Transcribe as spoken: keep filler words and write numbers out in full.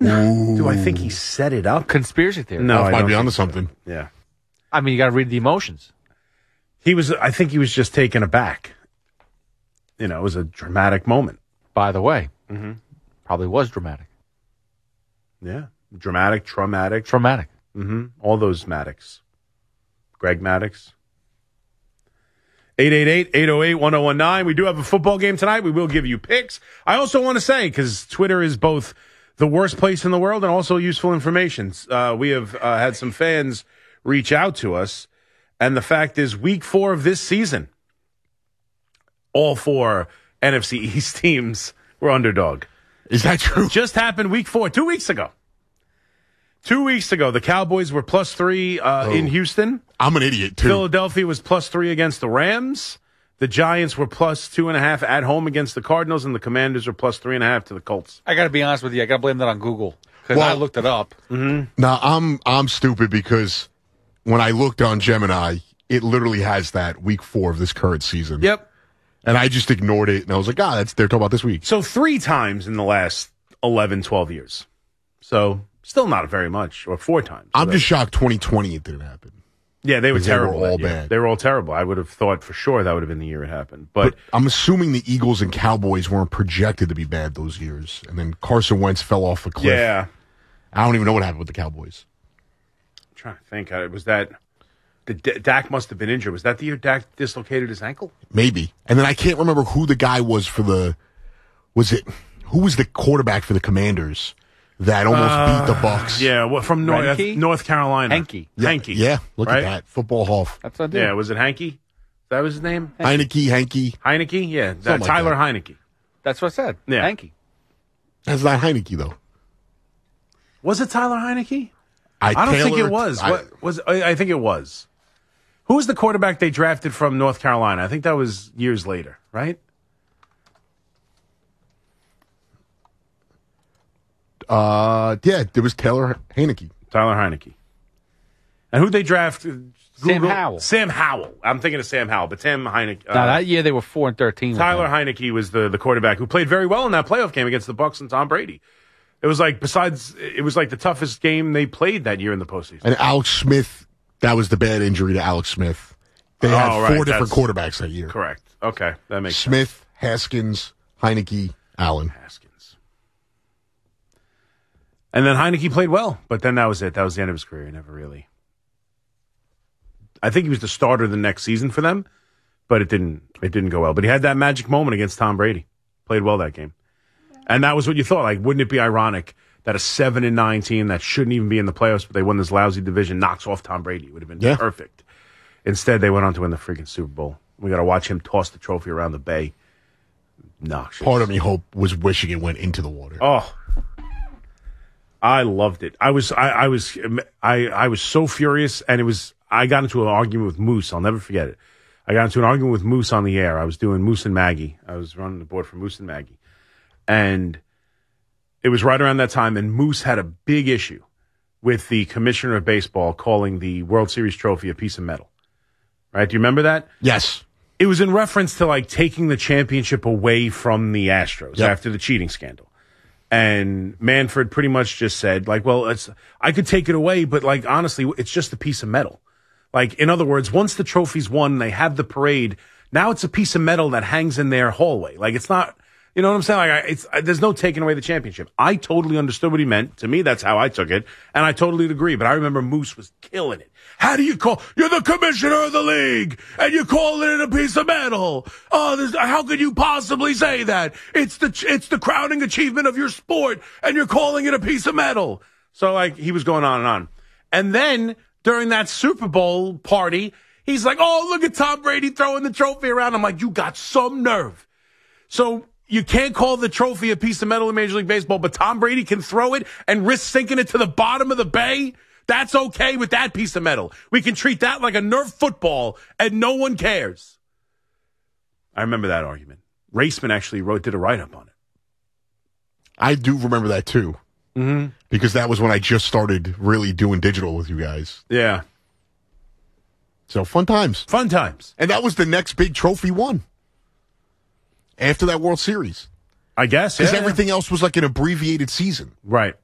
Do I think he set it up? Conspiracy theory. No, Ralph I might don't be think onto so. something. Yeah. I mean, you got to read the emotions. He was, I think he was just taken aback. You know, it was a dramatic moment. By the way, mm-hmm. probably was dramatic. Yeah. Dramatic, traumatic. Traumatic. Mm-hmm. All those Maddox. Greg Maddox. eight eight eight, eight oh eight, one oh one nine. We do have a football game tonight. We will give you picks. I also want to say, because Twitter is both the worst place in the world and also useful information. Uh, we have uh, had some fans reach out to us, and the fact is week four of this season, all four N F C East teams were underdog. Is that true? Just happened week four, two weeks ago. Two weeks ago, the Cowboys were plus three uh, oh. in Houston. I'm an idiot, too. Philadelphia was plus three against the Rams. The Giants were plus two and a half at home against the Cardinals, and the Commanders were plus three and a half to the Colts. I got to be honest with you. I got to blame that on Google because Well, I looked it up. Mm-hmm. Now, I'm I'm stupid because when I looked on Gemini, it literally has that week four of this current season. Yep. And I just ignored it, and I was like, ah, that's they're talking about this week. So three times in the last eleven, twelve years. So still not very much, or four times. I'm so just shocked twenty twenty it didn't happen. Yeah, they were Because they were terrible. all that year. bad. They were all terrible. I would have thought for sure that would have been the year it happened. But, But I'm assuming the Eagles and Cowboys weren't projected to be bad those years, and then Carson Wentz fell off a cliff. yeah, I don't even know what happened with the Cowboys. I'm trying to think. Uh, Was that the D- Dak must have been injured? Was that the year Dak dislocated his ankle? Maybe. And then I can't remember who the guy was for the was it who was the quarterback for the Commanders that almost Uh, beat the Bucks? Yeah, well, from North, Reinke? North Carolina. Henke. Yeah, Henke. Yeah, look right? at that. Football Hoff. That's what I did. Yeah, was it Hanke? That was his name? Heineke, Hanke. Heineke? Yeah, that, Something like Tyler that. Heineke. That's what I said. Yeah. Hanky. That's not Heineke though. Was it Tyler Heineke? I, I don't think Taylor- it was. I- what was? I, I think it was. Who was the quarterback they drafted from North Carolina? I think that was years later, right? Uh, yeah, there was Taylor Heineke. Tyler Heineke. And who'd they draft? Sam Google- Howell. Sam Howell. I'm thinking of Sam Howell, but Sam Heineke. Uh, Now, that year they were four and thirteen. with Tyler him. Heineke was the, the quarterback who played very well in that playoff game against the Bucs and Tom Brady. It was like, besides, it was like the toughest game they played that year in the postseason. And Alex Smith, that was the bad injury to Alex Smith. They had Oh, right, four different that's- quarterbacks that year. Correct. Okay, that makes Smith, Haskins, Heineke, Allen. sense. Haskins. And then Heineke played well, but then that was it. That was the end of his career. He never really. I think he was the starter the next season for them, but it didn't. It didn't go well. But he had that magic moment against Tom Brady. Played well that game, and that was what you thought. Like, wouldn't it be ironic that a seven and nine team that shouldn't even be in the playoffs, but they won this lousy division, knocks off Tom Brady? It would have been Yeah. perfect. Instead, they went on to win the freaking Super Bowl. We got to watch him toss the trophy around the bay. Noxious. Part of me hope was wishing it went into the water. Oh, I loved it. I was, I, I was, I, I was so furious, and it was. I got into an argument with Moose. I'll never forget it. I got into an argument with Moose on the air. I was doing Moose and Maggie. I was running the board for Moose and Maggie, and it was right around that time. And Moose had a big issue with the commissioner of baseball calling the World Series trophy a piece of metal. Right? Do you remember that? Yes. It was in reference to like taking the championship away from the Astros Yep. after the cheating scandal. And Manfred pretty much just said, like, well, it's I could take it away, but like honestly, it's just a piece of metal. Like, in other words, once the trophy's won, they have the parade. Now it's a piece of metal that hangs in their hallway. Like, it's not, you know what I'm saying? Like, I, it's there's no taking away the championship. I totally understood what he meant. To me, that's how I took it, and I totally agree. But I remember Moose was killing it. How do you call? You're the commissioner of the league, and you call it a piece of metal. Oh, this, how could you possibly say that? It's the it's the crowning achievement of your sport, and you're calling it a piece of metal. So, like, he was going on and on, and then during that Super Bowl party, he's like, "Oh, look at Tom Brady throwing the trophy around." I'm like, "You got some nerve." So you can't call the trophy a piece of metal in Major League Baseball, but Tom Brady can throw it and risk sinking it to the bottom of the bay? That's okay with that piece of metal. We can treat that like a Nerf football, and no one cares. I remember that argument. Raceman actually wrote, did a write-up on it. I do remember that too. Mm-hmm. Because that was when I just started really doing digital with you guys. Yeah. So fun times. Fun times. And that was the next big trophy won. After that World Series. I guess, Because yeah. everything else was like an abbreviated season. Right.